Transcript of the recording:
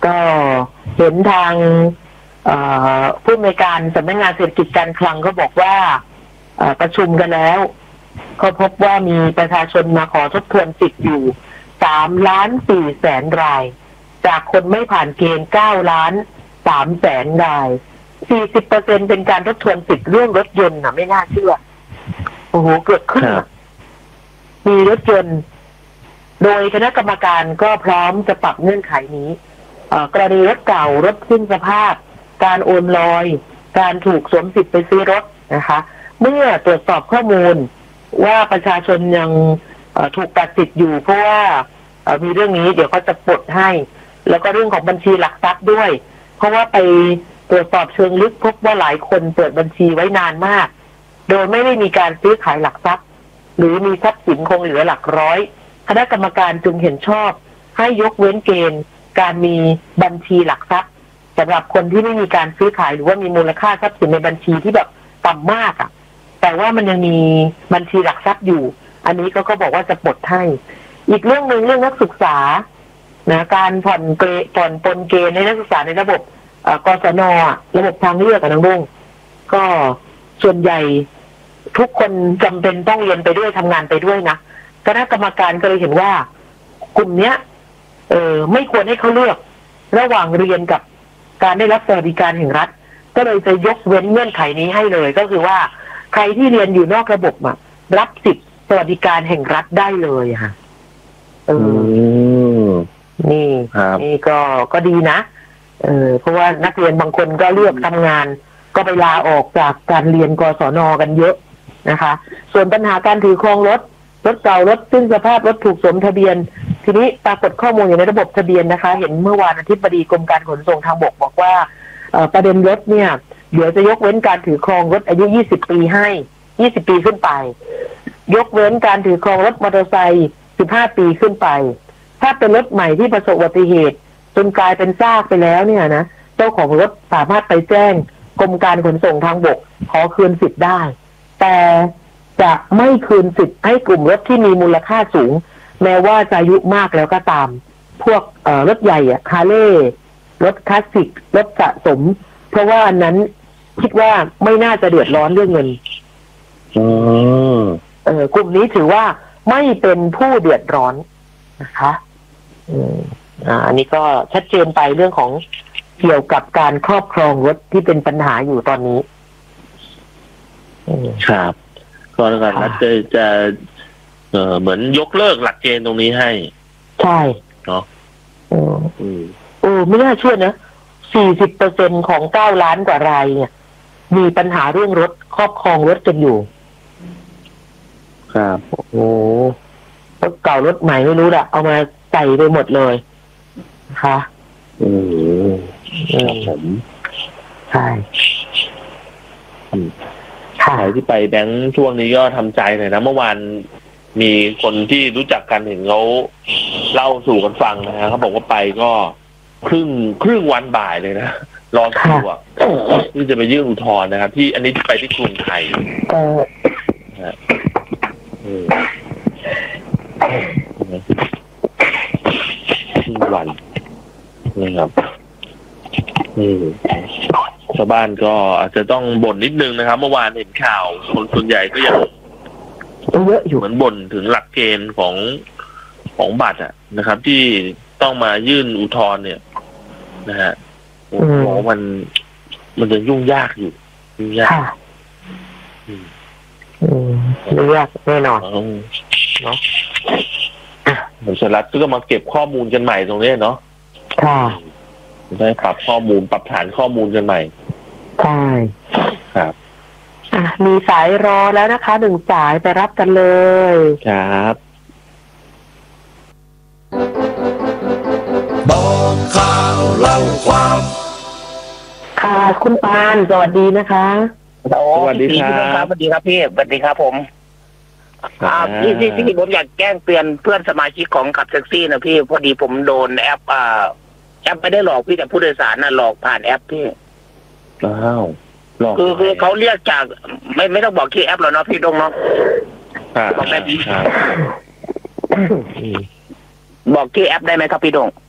ก็เห็นทางผู้อำนวยการสำนักงานเศรษฐกิจการคลังก็บอกว่าประชุมกันแล้วก็พบว่ามีประชาชนมาขอทบทวนสิทธิ์อยู่3,400,000 รายจากคนไม่ผ่านเกณฑ์9,300,000 ราย 40% เป็นการทบทวนสิทธิ์เรื่องรถยนต์ไม่น่าเชื่อโอ้โหเกิดขึ้นมีรถยนต์โดยคณะกรรมการก็พร้อมจะปรับเงื่อนไขนี้กรณีรถเก่ารถสิ้นสภาพการโอนลอยการถูกสวมสิทธิ์ไปซื้อรถนะคะเมื่อตรวจสอบข้อมูลว่าประชาชนยังถูกตัดสิทธิ์อยู่เพราะว่ามีเรื่องนี้เดี๋ยวเขาจะปลดให้แล้วก็เรื่องของบัญชีหลักทรัพย์ด้วยเพราะว่าไปตรวจสอบเชิงลึกพบว่าหลายคนเปิดบัญชีไว้นานมากโดยไม่ได้มีการซื้อขายหลักทรัพย์หรือมีทรัพย์สินคงเหลือหลักร้อยคณะกรรมการจึงเห็นชอบให้ยกเว้นเกณฑ์การมีบัญชีหลักทรัพย์สำหรับคนที่ไม่มีการซื้อขายหรือว่ามีมูลค่าทรัพย์สินในบัญชีที่แบบต่ำมากแต่ว่ามันยังมีบัญชีหลักทรัพย์อยู่อันนี้ก็บอกว่าจะปลดให้อีกเรื่องนึงเรื่องนักศึกษาการผ่อนปลนเกณฑ์ในนักศึกษาในระบบกศนระบบทางเลือกน้องลุงก็ส่วนใหญ่ทุกคนจำเป็นต้องเรียนไปด้วยทำงานไปด้วยนะคณะกรรมการก็เลยเห็นว่ากลุ่มเนี้ยไม่ควรให้เขาเลือกระหว่างเรียนกับการได้รับสวัสดิการแห่งรัฐก็เลยจะยกเว้นเงื่อนไขนี้ให้เลยก็คือว่าใครที่เรียนอยู่นอกระบบรับสิทธิสวัสดิการแห่งรัฐได้เลยค่ะนี่ก็ดีนะเพราะว่านักเรียนบางคนก็เลือกทำงานก็ไปลาออกจากการเรียนกศน.กันเยอะนะคะส่วนปัญหาการถือครองรถเก่ารถสิ้นสภาพรถถูกสวมทะเบียนทีนี้ปรากฏข้อมูลอยู่ในระบบทะเบียนนะคะเห็นเมื่อวานอธิบดีกรมการขนส่งทางบกบอกว่าประเด็นรถเนี่ยเดี๋ยวจะยกเว้นการถือครองรถอายุ20 ปีให้20 ปีขึ้นไปยกเว้นการถือครองรถมอเตอร์ไซค์15 ปีขึ้นไปถ้าเป็นรถใหม่ที่ประสบอุบัติเหตุจนกลายเป็นซากไปแล้วเนี่ยนะเจ้าของรถสามารถไปแจ้งกรมการขนส่งทางบกขอคืนสิทธิ์ได้แต่จะไม่คืนสิทธิ์ให้กลุ่มรถที่มีมูลค่าสูงแม้ว่าจะอายุมากแล้วก็ตามพวกรถใหญ่คาร์เลย์รถคลาสสิกรถสะสมเพราะว่าอันนั้นคิดว่าไม่น่าจะเดือดร้อนเรื่องเงินกลุ่มนี้ถือว่าไม่เป็นผู้เดือดร้อนนะคะอันนี้ก็ชัดเจนไปเรื่องของเกี่ยวกับการครอบครองรถที่เป็นปัญหาอยู่ตอนนี้ครับก็แล้วกันรัฐจะเหมือนยกเลิกหลักเกณฑ์ตรงนี้ให้ใช่เนาะไม่น่าเชื่อนะ40% ของ9 ล้านกว่ารายเนี่ยมีปัญหาเรื่องรถครอบครองรถกันอยู่ครับรถเก่ารถใหม่ไม่รู้ละเอามาใส่ไปหมดเลยค่ะผมใช่ใครที่ไปแบงค์ช่วงนี้ก็ทำใจหน่อยนะเมื่อวานมีคนที่รู้จักกันเห็นเขาเล่าสู่กันฟังนะฮะเขาบอกว่าไปก็ครึ่งวันบ่ายเลยนะรอคิวที่จะไปยื่นอุทธรณ์นะครับที่อันนี้ไปที่กรุงไทยครึ่งวันนะครับชาวบ้านก็อาจจะต้องบ่นนิดนึงนะครับเมื่อวานเห็นข่าวคนส่วนใหญ่ก็ยังเยอะอยู่เหมือนบ่นถึงหลักเกณฑ์ของบัตรนะครับที่ต้องมายื่นอุทธรณ์เนี่ยนะฮะบอกว่ามันจะยุ่งยากอยู่ยุ่งยากยุ่งยากแน่นอนเนาะเหมือนสรัฐก็มาเก็บข้อมูลกันใหม่ตรงนี้เนาะได้ปรับข้อมูลปรับฐานข้อมูลกันใหม่ใช่ครับมีสายรอแล้วนะคะ1 สายไปรับกันเลยครับบอกข่าวเล่าความค่ะคุณปานสวัสดีนะคะสวัสดีครับสวัสดีครับพี่สวัสดีครับผมพี่ผมอยากแจ้งเตือนเพื่อนสมาชิกของขับแท็กซี่นะพี่พอดีผมโดนแอปไม่ได้หลอกพี่แต่ผู้โดยสารน่ะหลอกผ่านแอปพี่หลอกคือเขาเรียกจากไม่ต้องบอกที่แอปหรอกเนาะพี่ดงเนาะบอกได้พี่บอกที่แอปได้ไหมครับพี่ดง